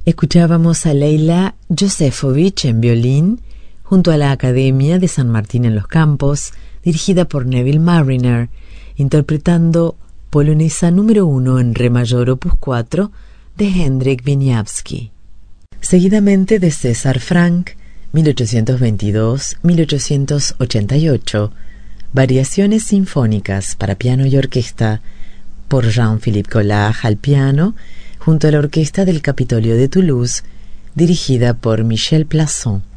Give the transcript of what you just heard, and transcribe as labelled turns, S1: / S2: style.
S1: Escuchábamos a Leila Josefovich en violín junto a la Academia de San Martín en los Campos, dirigida por Neville Marriner, interpretando Polonesa número 1 en re mayor opus 4 de Hendrik Wieniawski. Seguidamente de César Franck, 1822-1888, Variaciones sinfónicas para piano y orquesta por Jean-Philippe Collard al piano, junto a la orquesta del Capitolio de Toulouse, dirigida por Michel Plasson.